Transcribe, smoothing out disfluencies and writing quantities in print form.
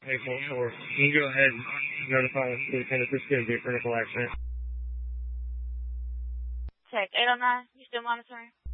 814. You can go ahead and notify Lieutenant. This is going to be a critical accident. Check 809. You still monitoring?